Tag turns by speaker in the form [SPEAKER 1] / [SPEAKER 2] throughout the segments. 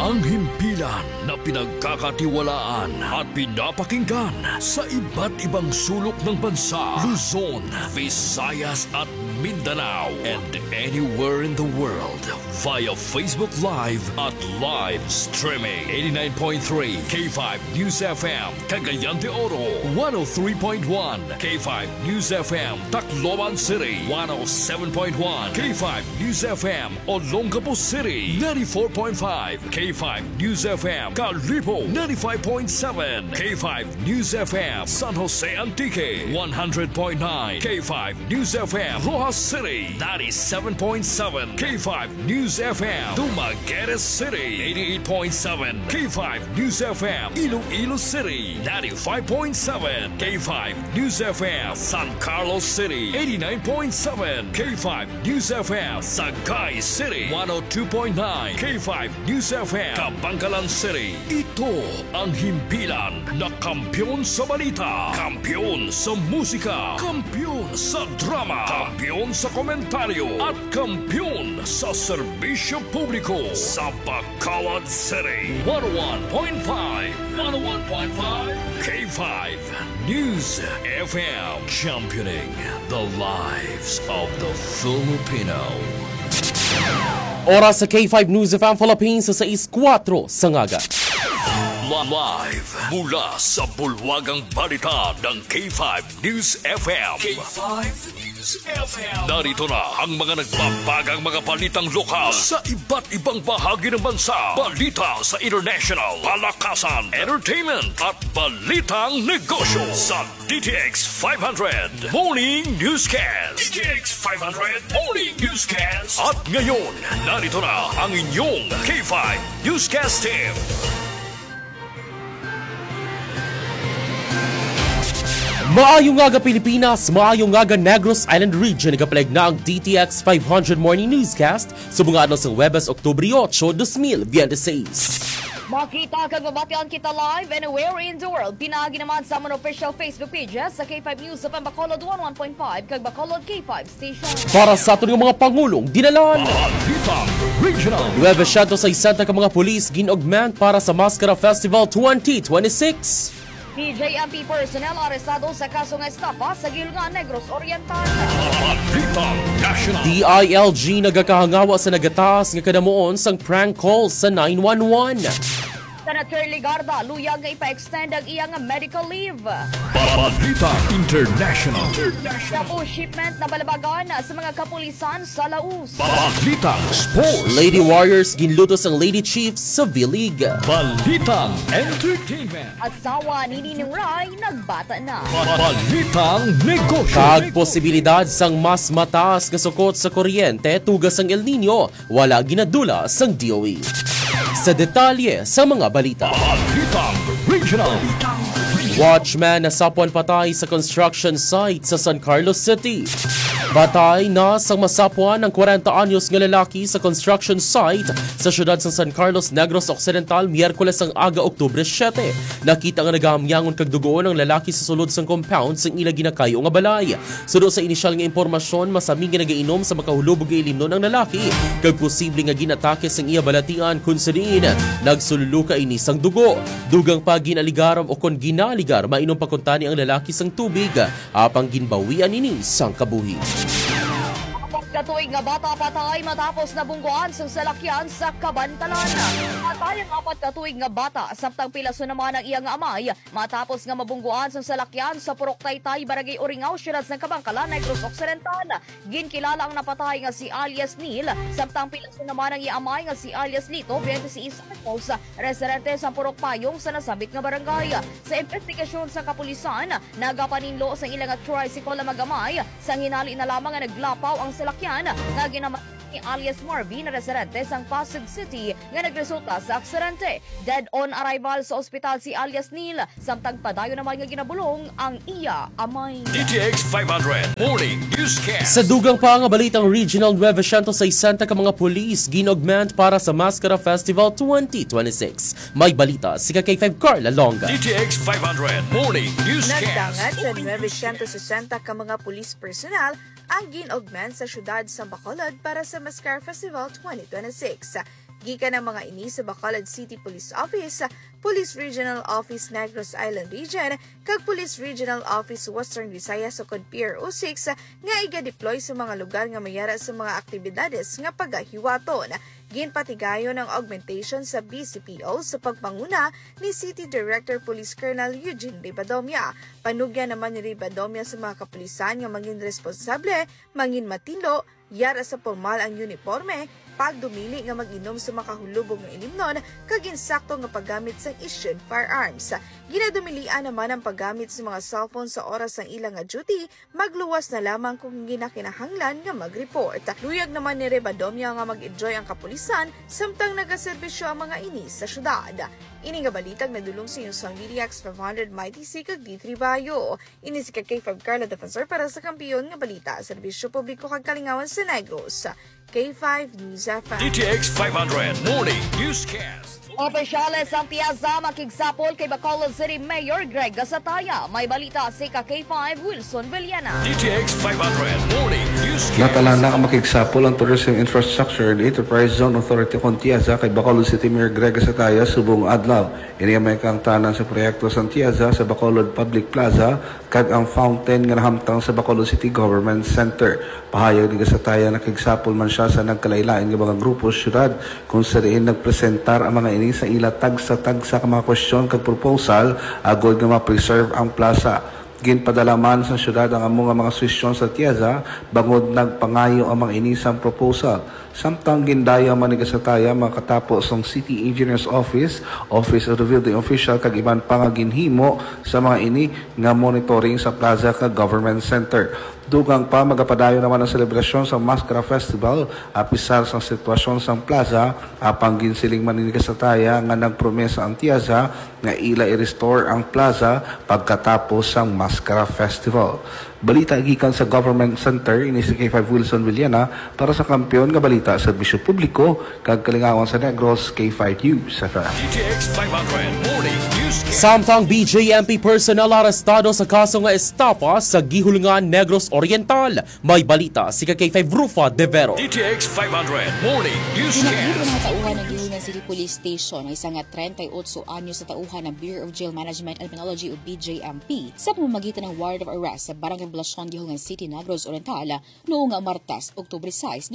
[SPEAKER 1] Ang himpilan na pinagkakatiwalaan at pinapakinggan sa iba't ibang sulok ng bansa, Luzon, Visayas at Mindanao, and anywhere in the world via Facebook Live at live streaming. 89.3 K5 News FM, Cagayan de Oro, 103.1 K5 News FM, Tacloban City, 107.1 K5 News FM, Olongapo City, 94.5 K5 News FM, Calibo, 95.7 K5 News FM, San Jose Antique, 100.9 K5 News FM, Rojas City, 97.7 K5 News FM, Dumaguete City, 88.7 K5 News FM, Iloilo City, 95.7 K5 News FM, San Carlos City, 89.7 K5 News FM, Sagay City, 102.9 K5 News FM, Kabangkalan City. Ito ang himpilan na kampiyon sa balita, kampiyon sa musika, kampiyon sa drama, kampiyon sa komentaryo, at kampiyon sa serbisyo publiko sa Bacolod City. 101.5 K5 News FM, championing the lives of the Filipino.
[SPEAKER 2] Oras sa K5 News FM Philippines sa 6:04 sa ngaga.
[SPEAKER 1] Live mula sa bulwagang balita ng K5 News FM. K5 News FM. Narito na ang mga nagbabagang mga balitang lokal sa iba't ibang bahagi ng bansa. Balita sa international, palakasan, entertainment at balitang negosyo sa DTX 500 Morning Newscast. DTX 500 Morning Newscast. At ngayon, narito na ang inyong K5 Newscast team.
[SPEAKER 2] Maayong nga Pilipinas, maayong nga Negros Island Region, nagapalag na ang DTX 500 Morning Newscast sa mga sa Webes, Oktubre 8, 2026.
[SPEAKER 3] Makita kag mabatian kita live anywhere in the world. Pinagi naman sa among official Facebook pages sa K5 News sa Bacolod 101.5 kag Bacolod K5 Station.
[SPEAKER 2] Para sa ato mga pangulong dinalan. Nueva Ecija sa isenta ka mga pulis gin-augment para sa Mascara Festival 2026.
[SPEAKER 3] PJMP personnel arestado sa kaso nga estafa sa Gilga, Negros Oriental.
[SPEAKER 2] DILG nagakahangawa sa nagataas nga kadamuon sang prank call sa 911.
[SPEAKER 3] Senator Ligarda luyag nga ipa-extend ang iyang medical leave.
[SPEAKER 1] Balita International.
[SPEAKER 3] Tapos shipment na balabagan sa mga kapulisan sa Laos.
[SPEAKER 1] Balita Sports.
[SPEAKER 2] Lady Warriors ginlutos ang Lady Chiefs sa V-League.
[SPEAKER 1] Balitang Entertainment.
[SPEAKER 3] Asawa ni Ninong Rai nagbata na.
[SPEAKER 1] Balitang Negosyo.
[SPEAKER 2] Kag posibilidad sang mas mataas nga sukot sa kuryente tugas ang El Nino, wala ginadula sang DOE. Sa detalye sa mga balita.
[SPEAKER 1] Balitang Regional.
[SPEAKER 2] Watchman nasapuan patay sa construction site sa San Carlos City. Patay na sang masapuan ng 40 anyos nga lalaki sa construction site sa syudad sa San Carlos, Negros Occidental, Miyerkules ang aga Oktubre 7. Nakita nga nagahamyangon kag dugoon ang lalaki sa sulod sang compound sang ila ginakayo nga balay. Sudo sa inisyal nga impormasyon, masami nga nagainom sa makahulubog nga ilimnon ang lalaki kag posible nga ginatake sang iya balatian kun sa diin nagsululuka ini sang dugo. Dugang pa ginaligaram o kon ginaligar mainom pa kuntani ang lalaki sang tubig apang ginbawian ini sang kabuhi.
[SPEAKER 3] Katuig nga bata patay matapos nabungguan sa salakyan sa Kabantalan. Patay ang 4 katuig nga bata samtang pilaso naman ang iyang amay matapos nga mabungguan sa salakyan sa Purok Taytay, Barangay Uringaw, Siyudad ng Kabangkalan, Negros Occidental. Ginkilala ang napatay nga si alias Neil samtang pilaso naman ang iyang amay nga si alias Lito, 26 anyos, residente sa Purok Payong sa nasabit nga barangay. Sa investigasyon sa kapulisan, nagapaninlo sa ilang tricycle na magamay sang hinali na lamang nga naglapaw ang salakyan nga ginamatay ni alias Marvin na residente sa Pasig City nga nagresulta sa aksidente. Dead on arrival sa ospital si alias Neil samtang padayon naman nga ginabulong ang iya amay.
[SPEAKER 1] DTX 500 Morning Newscast.
[SPEAKER 2] Sa dugang pa nga balitang Regional Nueva Ecija sa isenta ka mga pulis gin-augment para sa Mascara Festival 2026. May balita si K5 Carla Longa.
[SPEAKER 1] DTX 500 Morning Newscast.
[SPEAKER 4] Nagdangat sa Nueva Ecija 60 ka mga police personnel ang gin-augment sa syudad sa Bacolod para sa Mascara Festival 2026. Gikan ang mga ini sa Bacolod City Police Office, Police Regional Office Negros Island Region, kag Police Regional Office Western Visayas ug Pier 06 nga iga-deploy sa mga lugar nga mayara sa mga aktibidades nga pagahiwaton. Ginpatigayon ang augmentation sa BCPO sa pagpanguna ni City Director Police Colonel Eugene Ribadomia. Panugyan naman ni Ribadomia sa mga kapulisan nga mangin responsable, mangin matino, yara sa formal ang uniforme, pagdumili nga mag-inom sa makahulubog ng ilimnon, kag insakto nga paggamit sa issued firearms. Ginadumilian naman ang paggamit sa mga cellphone sa oras ng ilang nga duty, magluwas na lamang kung ginakinahanglan nga mag-report. Luyag naman ni Ribadomia nga mag-enjoy ang kapulisan, samtang nagaserbisyo ang mga ini sa syudad. Ini nga balitag nadulong sa yung sang DDX 500 Mighty C kag D3 Bayo. Ini si K5 Carla Defensor para sa kampiyon nga balita, serbisyo publiko kag kalingawan sa Negros. K5 News FM.
[SPEAKER 1] DTX 500 Morning Newscast.
[SPEAKER 3] Opisyales ang Piazza makigsapol kay Bacolod City Mayor Greg Gasataya. May balita si K5 Wilson Villena.
[SPEAKER 1] DTX 500 Morning Newscast.
[SPEAKER 5] Natala na ang makigsapol ang Tourism Infrastructure and Enterprise Zone Authority kung Tiaza kay Bacolod City Mayor Greg Gasataya subong adlaw. Ini may kang tanan sa proyekto sa Tiaza sa Bacolod Public Plaza kag ang fountain nga nahamtang sa Bacolod City Government Center. Pahayag ni Gasataya nakigsapol man siya sa nagkalailain nga mga grupo syudad kung sa diin nagpresentar ang mga ini sa ila tagsa-tagsa ka mga kwestiyon kag proposal agod nga ma-preserve ang plaza. Ginpadala man sa syudad ang among mga suwestyon sa Tiaza bangod nagpangayo ang mga inisang proposal. Samtang gindaya man ni Gasataya makatapos ang City Engineer's Office of the Building Official kag iban pa nga ginhimo sa mga ini nga monitoring sa plaza kag Government Center. Dugang pa magapadayon naman ang selebrasyon sa Mascara Festival apisar sa sitwasyon sa plaza apang ginsiling man ni Gasataya nga nagpromesa ang Tiaza nga ila i-restore ang plaza pagkatapos ang Mascara Festival. Balita gikan sa Government Center ini si K5 Wilson Villena para sa kampiyon nga balita sa serbisyo publiko kag kalingawan sa Negros K5 News FM.
[SPEAKER 1] DTX 500 Morning Newscast.
[SPEAKER 2] Samtang BJMP personnel arestado sa kaso nga estafa sa Gihulungan, Negros Oriental. May balita si K5 Rufa De Vero.
[SPEAKER 1] DTX 500 Morning
[SPEAKER 6] Pinagdito
[SPEAKER 1] Newscast.
[SPEAKER 6] ng tauhan ng Gihulungan City Police Station ay isa nga 38 anyos sa tauhan ng Bureau of Jail Management and Penology o BJMP sa pamamagitan ng warrant of arrest sa Barangay Blasyon, Gihulungan City, Negros Oriental noong Martes, Oktubre 6,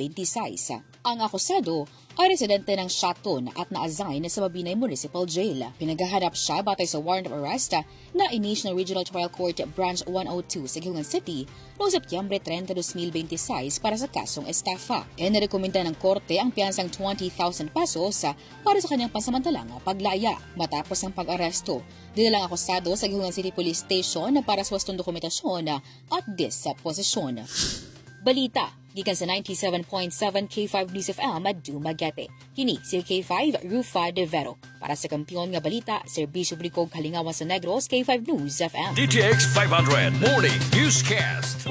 [SPEAKER 6] 2026. Ang akusado ay residente ng Shaton at na-assign sa Mabinay Municipal Jail. Pinaghahanap siya batay sa warrant of arrest na National Regional Trial Court Branch 102 sa Gihulungan City noong Setyembre 30, 2026 para sa kasong estafa. Inirekomenda ng korte ang piyansang 20,000 pesos para sa kanyang pansamantalang paglaya. Matapos ang pag-aresto, dinalang akusado sa Gihulungan City Police Station para sa wastong dokumentasyon at disposisyon. Balita gikan sa 97.7 K5 News FM at Dumaguete. Kini si K5 Rufa De Vero para sa kampiyon nga balita, serbisyo publiko kalingawan sa Negros K5 News FM.
[SPEAKER 1] DTX 500 Morning Newscast.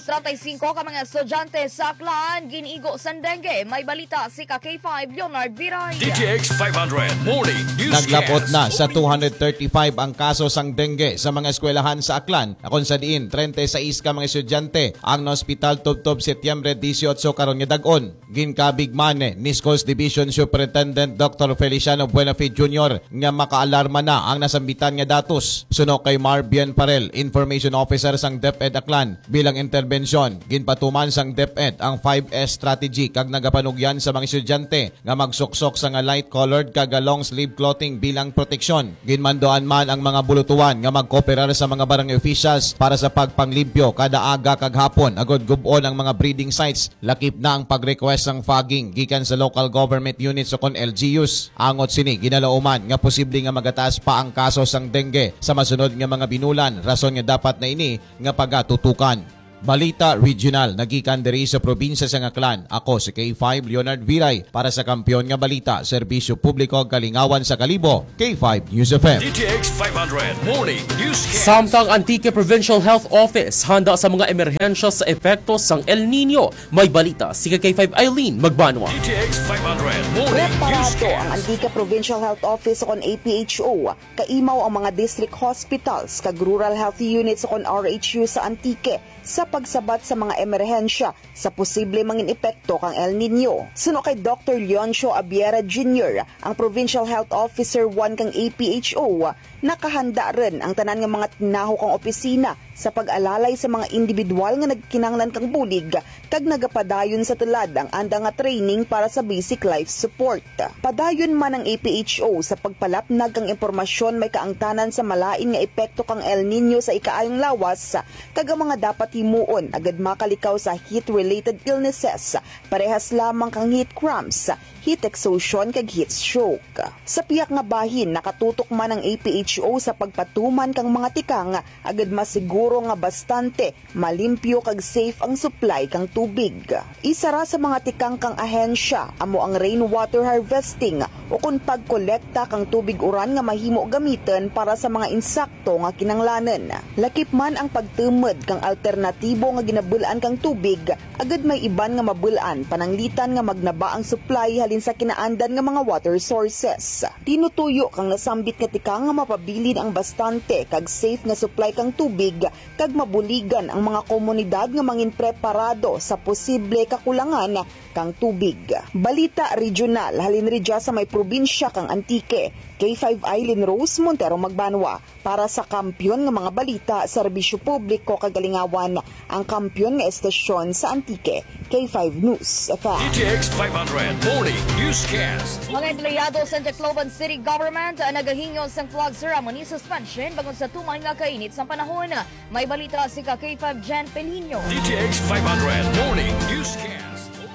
[SPEAKER 3] 835 ka mga estudyante sa Aklan ginigo sa dengue. May balita si K5 Leonard Viray.
[SPEAKER 1] DTX 500 Morning Newscast.
[SPEAKER 7] Naglapot na sa 235 ang kaso sang dengue sa mga eskwelahan sa Aklan. Akon sa diin, 36 ka mga estudyante ang na-hospital tubtob Setyembre 18 karon nga dag-on. Ginkabig mane ni Schools Division Superintendent Dr. Feliciano Buenafide Jr. nga makaalarma na ang nasambitan nga datos. Suno kay Marbian Parel, Information Officer sang DepEd Aklan. Bilang interbensyon, ginpatuman sang DepEd ang 5S strategy kag nagapanugyan sa mga estudyante nga magsuksok sa nga light-colored kag long sleeve clothing bilang proteksyon. Ginmandoan man ang mga bulutuan nga magkooperar sa mga barangay officials para sa pagpanglimpyo kada aga kag hapon agod gubon ang mga breeding sites. Lakip na ang pag-request ng fogging gikan sa local government units o kon LGUs. Angot sini ginalauman nga posible nga magataas pa ang kaso sang dengue sa masunod nga mga binulan, rason nga dapat na ini nga pagatutukan. Balita Regional, nagikan diri sa probinsya sa Aklan. Ako si K5 Leonard Viray para sa kampiyon nga balita, serbisyo publiko kalingawan sa Kalibo, K5 News FM.
[SPEAKER 1] DTX 500 Morning Newscast.
[SPEAKER 2] Samtang Antique Provincial Health Office handa sa mga emerhensya sa epekto sang El Nino. May balita si K5 Eileen Magbanwa.
[SPEAKER 1] DTX 500 Morning
[SPEAKER 8] Preparado ang
[SPEAKER 1] Newscast.
[SPEAKER 8] Antique Provincial Health Office kon APHO, kaimaw ang mga district hospitals kag rural health units kon RHU sa Antique sa pagsabat sa mga emerhensya sa posible mangin epekto kang El Nino. Suno kay Dr. Leoncio Abiera Jr., ang Provincial Health Officer 1 kang APHO, nakahanda rin ang tanan nga mga tinaho kang opisina sa pag-alalay sa mga individual nga nagkinanglan kang bulig kag nagapadayon sa tulad ang anda nga training para sa basic life support. Padayon man ang APHO sa pagpalapnag kang impormasyon may kaangtanan sa malain nga epekto kang El Nino sa ikaayong lawas kag ang mga dapat himuon agad makalikaw sa heat-related illnesses, parehas lamang kang heat cramps, heat exhaustion kag heat stroke. Sa piyak nga bahin nakatutok man ang APHO sa pagpatuman kang mga tikang agad masiguro nga bastante malimpyo kag safe ang supply kang tubig. Isa ra sa mga tikang kang ahensya amo ang rainwater harvesting o kung pagkolekta kang tubig uran nga mahimo gamiton para sa mga insakto nga kinanglanon. Lakip man ang pagtumod kang alternatibo nga ginabulan kang tubig, agad may iban nga mabulan pananglitan nga magnaba ang supply halin sa kinaandan nga mga water sources. Tinutuyo kang nasambit nga tikang nga mapabilin ang bastante kag safe nga supply kang tubig kag mabuligan ang mga komunidad nga mangin preparado sa posible kakulangan kang tubig. Balita regional halin ridya sa may probinsya kang Antique. K5 Eileen Rose Montero Magbanwa para sa kampyon nga mga balita, serbisyo publiko kagalingawan, ang kampyon nga estasyon sa Antique. K5 News FM.
[SPEAKER 1] DTX 500 Morning Newscast.
[SPEAKER 3] Mga empleyado sa Tacloban City Government nagahingon sang flag ceremony suspension bagon sa tuman nga kainit sa panahon. May balita si K5 Jen Pelino.
[SPEAKER 1] DTX 500 Morning Newscast.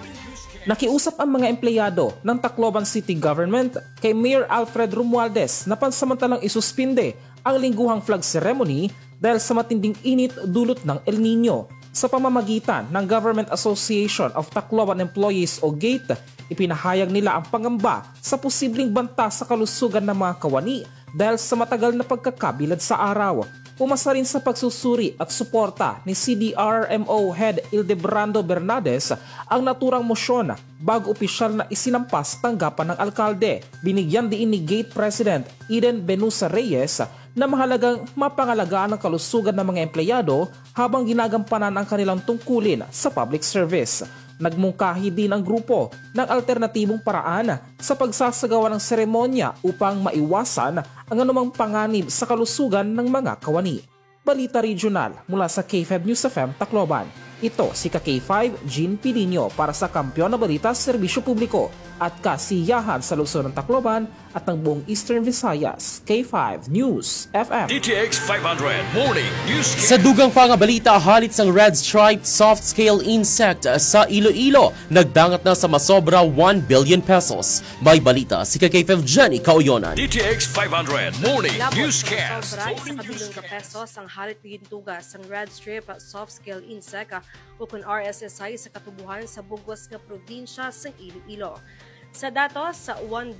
[SPEAKER 9] Nakiusap ang mga empleyado ng Tacloban City Government kay Mayor Alfred Romualdez na pansamantalang isuspinde ang lingguhang flag ceremony dahil sa matinding init dulot ng El Nino. Sa pamamagitan ng Government Association of Tacloban Employees o GATE, ipinahayag nila ang pangamba sa posibleng banta sa kalusugan ng mga kawani dahil sa matagal na pagkakabilad sa araw. Pumasa rin sa pagsusuri at suporta ni CDRMO Head Ildebrando Bernades ang naturang mosyon bago opisyal na isinampas tanggapan ng alkalde. Binigyan din ni GATE President Eden Benusa Reyes na mahalagang mapangalagaan ang kalusugan ng mga empleyado habang ginagampanan ang kanilang tungkulin sa public service. Nagmungkahi din ang grupo ng alternatibong paraan sa pagsasagawa ng seremonya upang maiwasan ang anumang panganib sa kalusugan ng mga kawani. Balita Regional mula sa K5 News FM Tacloban. Ito si K5 Jean Pilino para sa Kampyon na Balita Serbisyo Publiko at kasiyahan sa Luzon ng Tacloban at ng buong Eastern Visayas. K5 News FM.
[SPEAKER 1] DTX 500 Morning Newscast.
[SPEAKER 2] Sa dugang pangabalita, halit sang red striped soft scale insect sa Iloilo nagdangat na sa masobra 1 billion pesos. May balita si K5 Jenny Kauyonan.
[SPEAKER 1] DTX 500 Morning Newscast.
[SPEAKER 10] Sobra sa kabilong ka pesos ang halit pigintugas ang red strip soft scale insect o kung RSSI sa katubuhan sa bugos nga probinsya sa Iloilo. Sa datos sa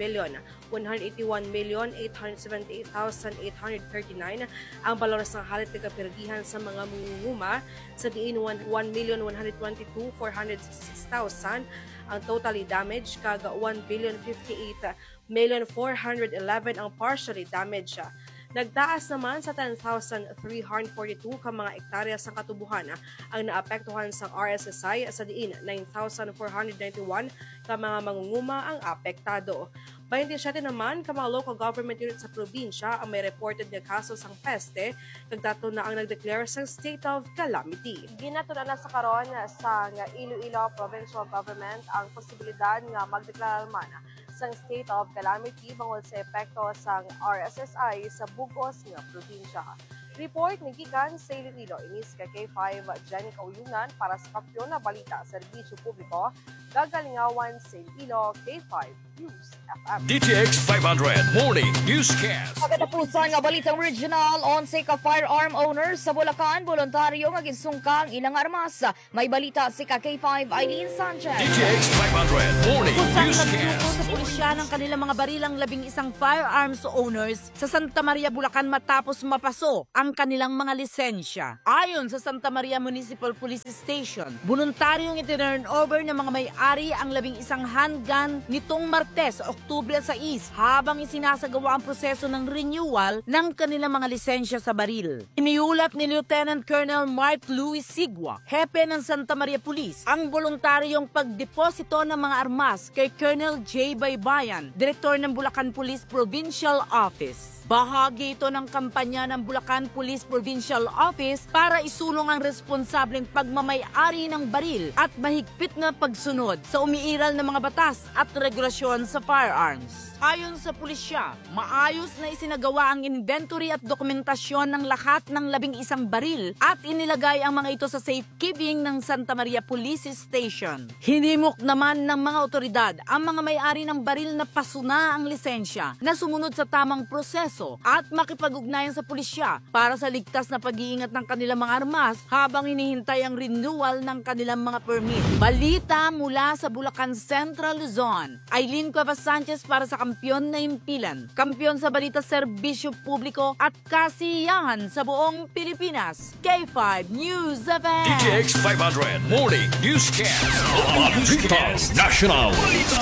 [SPEAKER 10] 1,181,878,839 ang baloras ng halit na kapirdihan sa mga mungunguma sa diin 1,122,466,000 ang totally damaged kaga 1,058,411 ang partially damaged. Nagtaas naman sa 10,342 ka mga ektarya sa katubuhan ang naapektuhan sa RSSI sa diin 9,491 ka mga mangunguma ang apektado. 27 naman ka mga local government unit sa probinsya ang may reported na kaso sang peste kag dato na ang nagdeclare sa state of calamity. Ginatunan na sa karon sa Iloilo Provincial Government ang posibilidad nga magdeklara man sa state of calamity bangod sa epekto sa RSSI sa bugos nga probinsya. Report ni gikan sa Iloilo inis ka K5 Jenny Kauyunan para sa Kampyon na Balita Serbisyo Publiko, gagalingawan sa Iloilo K5 News FM.
[SPEAKER 1] DTX 500 Morning Newscast.
[SPEAKER 3] Pagkatapusan nga balitang regional, 11 ka firearm owners sa Bulacan, voluntaryo nga ginsungkang ilang armas. May balita si K5 Eileen Sanchez.
[SPEAKER 1] DTX 500 Morning
[SPEAKER 11] Kusang
[SPEAKER 1] Newscast.
[SPEAKER 11] nagsuko sa pulisya ng kanilang mga barilang 11 firearms owners sa Santa Maria, Bulacan matapos mapaso ang ang kanilang mga lisensya. Ayon sa Santa Maria Municipal Police Station, voluntaryong itinurn over ng mga may-ari ang 11 handgun nitong Martes, Oktubre 6 habang isinasagawa ang proseso ng renewal ng kanilang mga lisensya sa baril. Iniulat ni Lieutenant Colonel Mark Louis Sigua, hepe ng Santa Maria Police, ang voluntaryong pagdeposito ng mga armas kay Colonel J. Baybayan, Direktor ng Bulacan Police Provincial Office. Bahagi ito ng kampanya ng Bulacan Police Provincial Office para isulong ang responsableng pagmamay-ari ng baril at mahigpit na pagsunod sa umiiral ng mga batas at regulasyon sa firearms. Ayon sa pulisya, maayos na isinagawa ang inventory at dokumentasyon ng lahat ng 11 baril at inilagay ang mga ito sa safekeeping ng Santa Maria Police Station. Hinimok naman ng mga otoridad ang mga may-ari ng baril na pasuna ang lisensya na sumunod sa tamang proseso at makipag-ugnayan sa pulisya para sa ligtas na pag-iingat ng kanilang mga armas habang hinihintay ang renewal ng kanilang mga permit. Balita mula sa Bulacan Central Luzon. Aileen Cuevas Sanchez para sa Kampiyon na Himpilan. Kampiyon sa balita, serbisyo publiko at kasiyahan sa buong Pilipinas. K5 News FM.
[SPEAKER 1] DTX 500 Morning Newscast. Newscast National.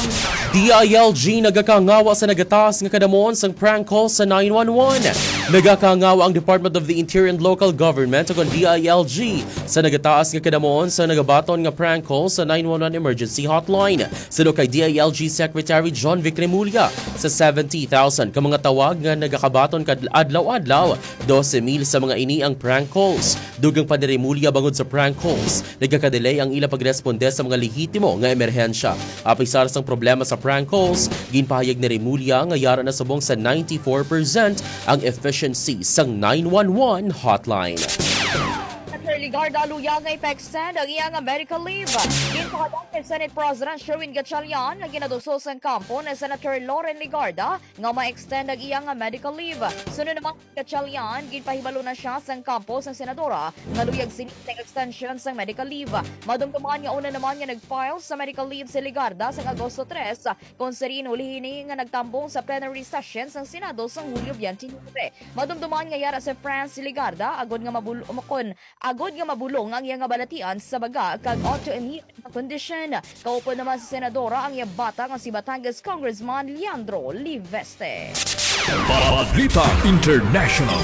[SPEAKER 2] DILG nagakangawa sa nagatas nga kadamon sang prank call sa 911. Nagakangawa ang Department of the Interior and Local Government o DILG sa nagataas nga kadamon sa nagabaton nga prank call sa 911 emergency hotline. Sino kay DILG Secretary John Vic Remulla sa 70,000 ka mga tawag nga nagakabaton kad adlaw-adlaw, 12,000 sa mga ini ang prank calls. Dugang pa ni Remulla bangod sa prank calls, nagkakadelay ang ila pagresponde sa mga lehitimo nga emerhensya. Apay sa sang problema sa prank calls, ginpahayag ni Remulla nga yara na subong sa 94% ang efficiency sang 911 hotline.
[SPEAKER 3] Senator Ligarda luyag nga ipa-extend ang iyang medical leave. Ginpakadang ni Senate President Sherwin Gatchalian na ginadusos ang kampo ni Senator Loren Ligarda nga ma-extend ang iyang medical leave. Sunod naman Gatchalian, ginpahibalo na siya sa kampo sa senadora nga luyag sinit ng extension sa medical leave. Madumduman nga una naman nga nag-file sa medical leave si Ligarda sa Agosto 3 kung sarin ulihini nga nagtambong sa plenary session sa Senado sa Hulyo 29. Madumduman nga yara sa France si Ligarda agod nga mabulong ang iyang balatian sa baga kag autoimmune condition. Kaupo naman sa senadora ang iyang bata nga si Batangas Congressman Leandro Liveste.
[SPEAKER 1] Balita International.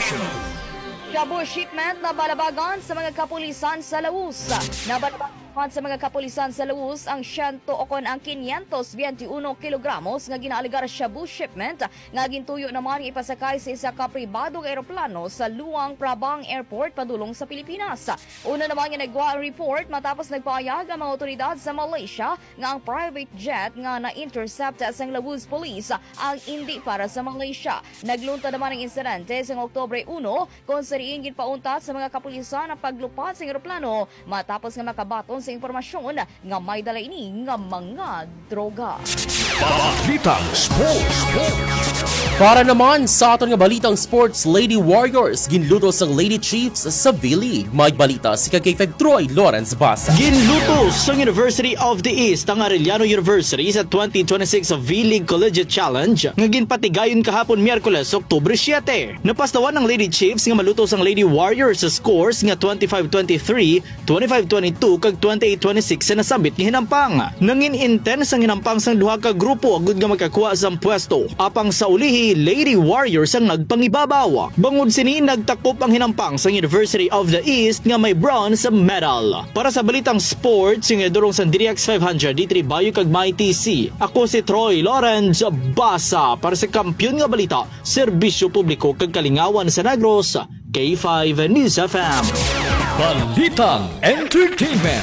[SPEAKER 3] Shabu shipment na balabagan sa mga kapulisan sa Laos. Nabalabagan sa mga kapulisan sa Laos ang 100 o kon ang 521 kilogramos nga ginaaligar shabu shipment nga gintuyo naman ipasakay sa isa ka pribadong eroplano sa Luang Prabang Airport padulong sa Pilipinas. Una naman nga nagwa ang report matapos nagpaayag ang mga otoridad sa Malaysia nga ang private jet nga na-intercept sa Laos Police ang hindi para sa Malaysia. Naglunta naman ang insidente sa Oktubre 1 kung sariin ginpaunta sa mga kapulisan ang paglupad sa eroplano matapos nga makabaton sa impormasyon nga may dala ini nga mga droga.
[SPEAKER 1] Balitang Sports.
[SPEAKER 2] Para naman sa aton nga balitang sports, Lady Warriors ginlutos ang Lady Chiefs sa V-League. May balita si Kay Troy Lawrence Basa.
[SPEAKER 12] Ginlutos ang University of the East ang Arellano University sa 2026 V-League Collegiate Challenge nga ginpatigayon kahapon Miyerkules, Oktubre 7. Napastawan ng Lady Chiefs nga malutos ang Lady Warriors sa scores nga 25-23, 25-22 kag 28-26 sa nasabit nga hinampang. Nangin intense ang hinampang sang duha ka grupo agud nga magkakuha sa pwesto. Apang sa ulihi, Lady Warriors ang nagpangibabaw. Bangod sini nagtakop ang hinampang sa University of the East nga may bronze medal. Para sa balitang sports, yung edurong sa DTX 500 D3 Bayo kag May TC. Ako si Troy Lawrence Basa para sa Kampiyon nga balita, serbisyo publiko kag kalingawan sa Negros, K5 News FM.
[SPEAKER 1] Balitang Entertainment.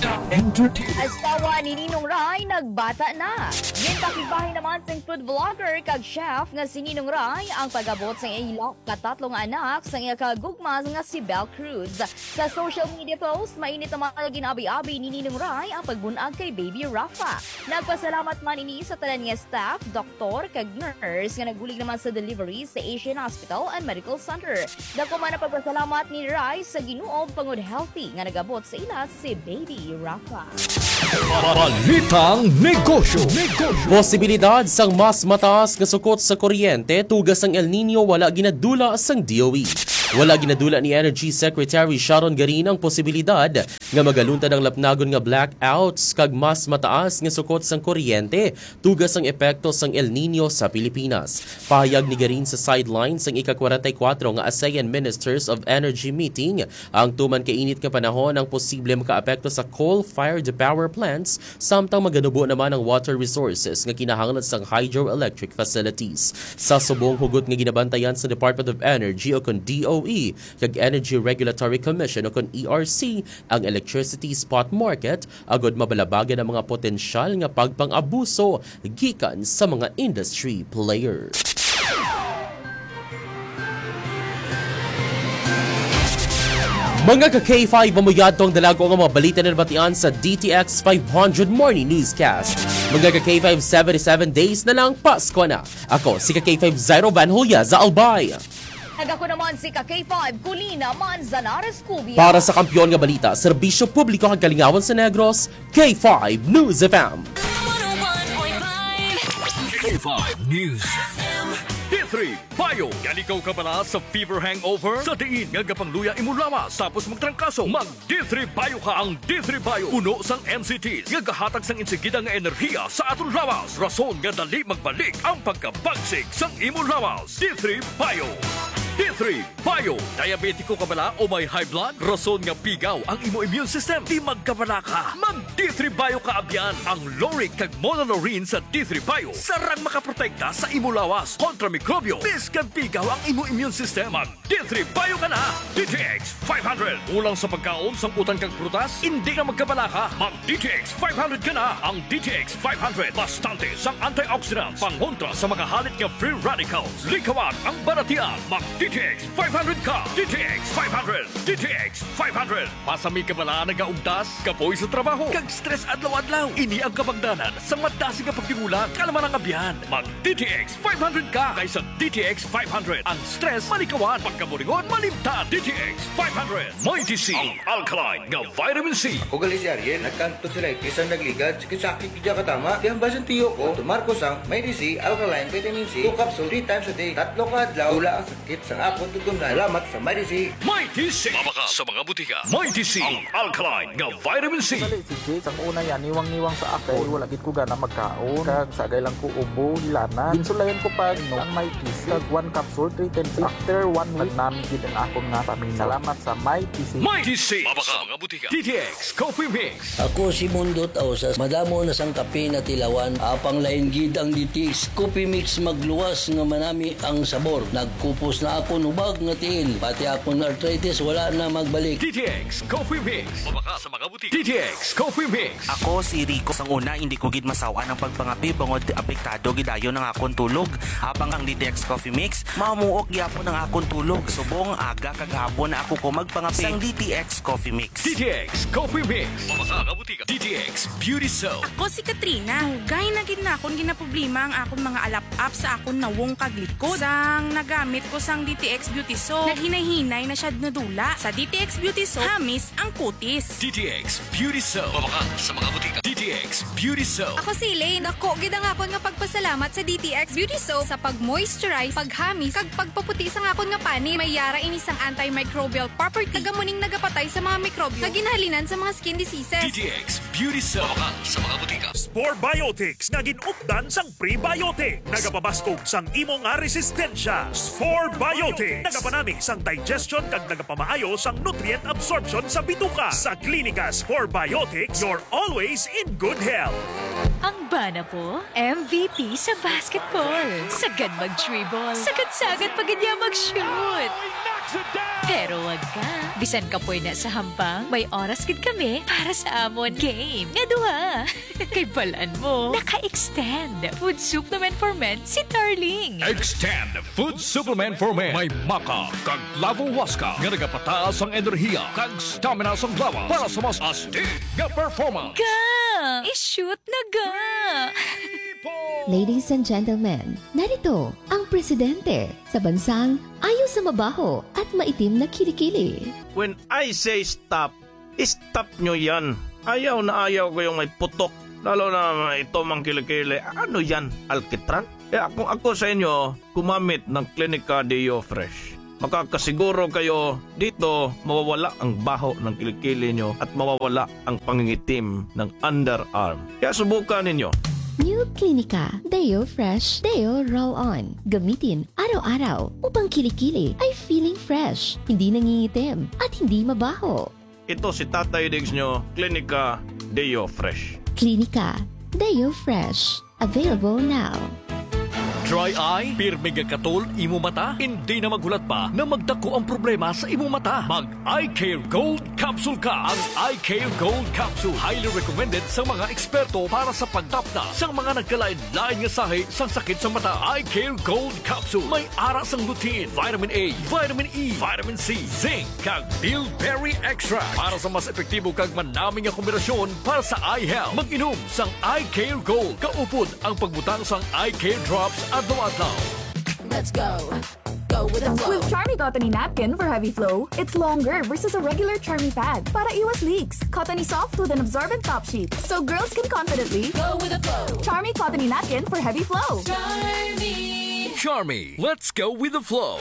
[SPEAKER 3] Asawa ni Ninong Rai nagbata na. Ginpakibahin naman sa food vlogger kag chef nga si Ninong Rai ang pagabot sa iyang katatlong anak sa iyang kagugma nga si Belle Cruz. Sa social media post, mainit naman ang ginabi-abi ni Ninong Rai ang pagbunag kay Baby Rafa. Nagpasalamat man ini sa tanan nga staff, doktor kag nurse nga nagulig naman sa delivery sa Asian Hospital and Medical Center. Dako man ang pagpasalamat ni Rai sa Ginoo pangod healthy nga nagabot sa ila si Baby Rafa.
[SPEAKER 1] Balitang Negosyo.
[SPEAKER 2] Posibilidad sang mas mataas nga sukot sa kuryente tugas ang El Nino wala ginadula sang DOE. Wala ginadula ni Energy Secretary Sharon Garin ang posibilidad nga magaluntad ang lapnagon nga blackouts kag mas mataas nga sukot sang kuryente tugas ang epekto sang El Nino sa Pilipinas. Pahayag ni Garin sa sidelines ang ika-44 nga ASEAN Ministers of Energy meeting ang tuman kainit nga panahon ang posible makaapekto sa coal-fired power plants samtang maganubo naman ang water resources nga kinahanglan sang hydroelectric facilities. Sa subong hugot nga ginabantayan sa Department of Energy o kon DOE kag Energy Regulatory Commission o kon ERC ang electricity spot market agod mabalabagan ang mga potensyal nga pagpang-abuso gikan sa mga industry players. Mga ka-K5, mamuyad tong dalago ang mga balita na nabatian sa DTX 500 Morning Newscast. Mga ka-K5, 77 days na lang, Pasko na. Ako, si ka-K5 Zairo Van Julia za Albay.
[SPEAKER 3] Ako naman si ka-K5 Culina Manzanares Cubia.
[SPEAKER 2] Para sa kampiyon nga balita, serbisyo publiko kag kalingawan sa Negros, K5 News FM.
[SPEAKER 1] K5 News. D3 Payo. Yan ikaw ka pala sa fever hangover? Sa diin nga gapangluya imulawas tapos magtrangkaso. Mag D3 Payo ka ang D3 Payo. Puno sang MCTs nga gahatag sang insigida nga enerhiya sa atong lawas. Rason nga dali magbalik ang pagkabagsik sang imulawas. D3 Payo. D3 Payo. Diabetiko ka bala o may high blood? Rason nga pigaw ang imo immune system. Di magkabala ka. Mag D3 Payo ka abyan. Ang Loric kag Monolaurin sa D3 Payo. Sarang makaprotekta sa imo lawas kontra mikrobyo. Bis kag pigaw ang imo immune system. Mag D3 Payo ka na. DTX 500. Ulang sa pagkaon, samputan kag prutas, hindi na magkabala ka. Mag DTX 500 ka na. Ang DTX 500. Bastante sang antioxidants. Pangontra sa mga halit nga free radicals. Likawan ang baratian. Mag DTX 500 ka. DTX 500. DTX 500. Pasami ka bala nagaugdas, kapoy sa trabaho, kag stress adlaw-adlaw. Ini ang kabangdanan sa madasi nga pagtigulang kalaman ang abyan. Mag DTX 500 ka kaysa DTX 500. Ang stress malikawan, pagkaburingon malimtan. DTX 500. Mighty C. Ang alkaline nga vitamin C.
[SPEAKER 13] Ako gali si Ariel, nagkanto sila isang nagligad, sakit kidya katama. Di ang basan tiyo ko, tumarko sang Mighty C, alkaline vitamin C, 2 capsule 3 times a day. 3 ka adlaw, wala ang sakit sa ako tutunan. Salamat sa Mighty C.
[SPEAKER 1] Mighty C. Mabaka sa mga butika. Mighty C. Ang alkaline nga vitamin C.
[SPEAKER 14] Dali si Jake, ang una yan, niwang-niwang sa akin. Wala gid ko gana magkaon. Kag sagay lang ko ubo, hilana. Ginsulayan ko pa ang Mighty C. Kag 1 capsule, 3 times. After 1 week, namin gid ang akong nga pamina. Salamat sa Mighty C.
[SPEAKER 1] Mighty C. Mabaka sa mga butika. DTX Coffee Mix.
[SPEAKER 15] Ako si Mundot Ausas. Madamo na sang kape na tilawan. Apang lain gid ang DTX Coffee Mix magluwas nga manami ang sabor. Nagkupos na ako nubag nga tiil. Pati akong arthritis wala na magbalik.
[SPEAKER 1] DTX Coffee Mix. Mabaka sa mga butika. DTX Coffee Mix.
[SPEAKER 16] Ako si Rico. Sang una, hindi ko gid masawa ng pagpangapi bangod apektado gidayon ng akong tulog. Habang ang DTX Coffee Mix, mamuok gyapon ng akong tulog. Subong aga kagahapon na ako ko magpangapi sang DTX Coffee Mix.
[SPEAKER 1] DTX Coffee Mix. Mabaka sa butika. DTX Beauty Soap.
[SPEAKER 17] Ako si Katrina. Gay na gid na akong ginaproblema ang akong mga alap-up sa akong nawong kaglikod. Sang nagamit ko sang DTX Beauty Soap, naghinay-hinay na siya nadula. Sa DTX Beauty Soap, hamis ang kutis.
[SPEAKER 1] DTX Beauty Soap. Mabaka sa mga butika. DTX Beauty Soap.
[SPEAKER 17] Ako si Elaine. Dako gid ang akon nga pagpasalamat sa DTX Beauty Soap sa pag-moisturize, paghamis, kag pagpaputi sa akon nga pani. May yara ini sang antimicrobial property. Kagamuning nagapatay sa mga mikrobyo nga ginahalinan sa mga skin diseases.
[SPEAKER 1] DTX Beauty Soap. Mabaka sa mga butika.
[SPEAKER 18] Spore Biotics nga ginupdan sang prebiotic. Nagapabastog sang imo nga resistensya. Spore Biotics. Nagapanami sang digestion kag nagapamaayo sang nutrient absorption sa bituka. Sa Klinika Spore Biotics, you're always in good health.
[SPEAKER 19] Ang bana po, MVP sa basketball. Sagad mag-dribble. Sagad-sagad pag niya mag-shoot. Pero wag ka. Bisan ka po na sa hampang, may oras gid kami para sa amon game. Nga duha. Kay balaan mo, naka-extend. Food supplement for men si Darling.
[SPEAKER 1] Extend Food Supplement for Men. May maka kag lavo waska nga nagapataas ang enerhiya kag stamina sa lawas para sa mas astig nga performance.
[SPEAKER 19] Ga! I-shoot na ga!
[SPEAKER 20] Ladies and gentlemen, narito ang presidente sa bansang ayaw sa mabaho at maitim na kilikili.
[SPEAKER 21] When I say stop, stop nyo yan. Ayaw na ayaw ko yung may putok. Lalo na ito mang kilikili. Ano yan? Alkitran? Kung ako sa inyo, kumamit ng Klinika Deo Fresh. makakasiguro kayo dito mawawala ang baho ng kilikili nyo at mawawala ang pangingitim ng underarm. Kaya subukan ninyo.
[SPEAKER 20] New Clinica Deo Fresh Deo Roll-On. Gamitin araw-araw upang kilikili ay feeling fresh, hindi nangingitim at hindi mabaho.
[SPEAKER 21] Ito si Tatay Diggs nyo, Clinica Deo Fresh.
[SPEAKER 20] Clinica Deo Fresh. Available now.
[SPEAKER 1] Dry eye? Pirmi katol imo mata? Hindi na magulat pa na magdako ang problema sa imo mata. Mag Eye Care Gold Capsule ka. Ang Eye Care Gold Capsule highly recommended sa mga eksperto para sa pagtapna sa mga nagkalain-lain nga sahi sa sakit sa mata. Eye Care Gold Capsule may ara sang lutein, vitamin A, vitamin E, vitamin C, zinc, kag bilberry extract para sa mas epektibo kag manaming nga kombinasyon para sa eye health. Mag-inom sang Eye Care Gold. Kaupod ang pagbutang sang Eye Care Drops adlaw-adlaw.
[SPEAKER 4] Let's go. Go with the flow. With Charmy Cottony Napkin for heavy flow, it's longer versus a regular Charmy pad para iwas leaks. Cottony soft with an absorbent top sheet, so girls can confidently go with the flow. Charmy Cottony Napkin for heavy flow.
[SPEAKER 1] Charmy, let's go with the flow.